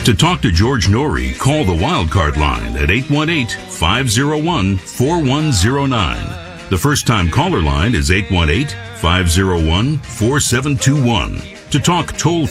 To talk to George Norrie, call the Wildcard line at 818-501-4109. The first-time caller line is 818-501-4721. To talk toll